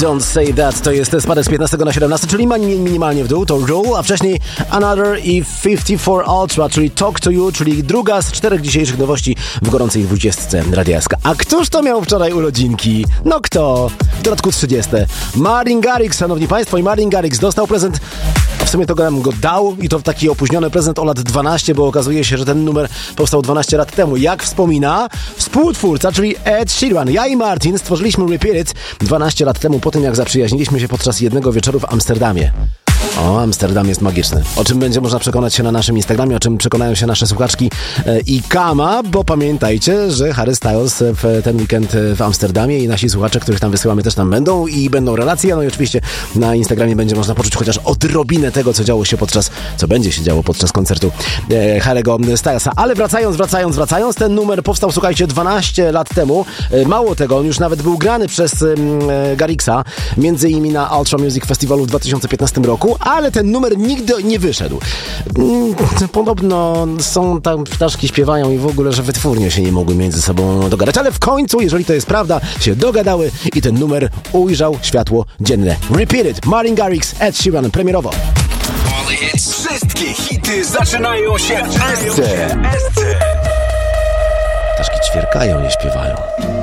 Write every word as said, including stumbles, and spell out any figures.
Don't Say That to jest spadek z piętnastego na siedemnaście, czyli minimalnie w dół, to Rule, a wcześniej Another i pięćdziesiąt cztery Ultra, czyli Talk to You, czyli druga z czterech dzisiejszych nowości w gorącej dwudziestce Radia S K. A któż to miał wczoraj urodzinki? No kto? W dodatku trzydzieste. Martin Garrix, szanowni państwo, i Martin Garrix dostał prezent, w sumie to nam go dał i to taki opóźniony prezent o lat dwanaście, bo okazuje się, że ten numer powstał dwanaście lat temu. Jak wspomina współtwórca, czyli Ed Sheeran. Ja i Martin stworzyliśmy Repeat It dwanaście lat temu, po tym jak zaprzyjaźniliśmy się podczas jednego wieczoru w Amsterdamie. O, Amsterdam jest magiczny. O czym będzie można przekonać się na naszym Instagramie, o czym przekonają się nasze słuchaczki e, i Kama, bo pamiętajcie, że Harry Styles w ten weekend w Amsterdamie i nasi słuchacze, których tam wysyłamy, też tam będą i będą relacje. No i oczywiście na Instagramie będzie można poczuć chociaż odrobinę tego, co działo się podczas, co będzie się działo podczas koncertu e, Harry'ego Stylesa. Ale wracając, wracając, wracając, ten numer powstał, słuchajcie, dwanaście lat temu. E, mało tego, on już nawet był grany przez e, Garrixa, między innymi na Ultra Music Festiwalu w dwa tysiące piętnastym roku, ale ten numer nigdy nie wyszedł. Podobno są tam ptaszki śpiewają i w ogóle, że wytwórnie się nie mogły między sobą dogadać, ale w końcu, jeżeli to jest prawda, się dogadały i ten numer ujrzał światło dzienne. Repeat It, Martin Garrix, Ed Sheeran, premierowo. Wszystkie hity zaczynają się w S C. Ptaszki ćwierkają, nie śpiewają.